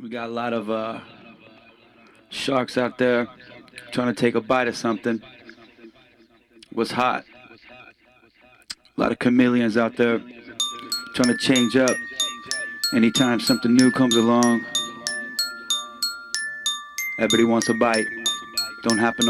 got a lot of sharks out there trying to take a bite of something. What's hot? A lot of chameleons out there trying to change up anytime something new comes along. Everybody wants a bite. Don't happen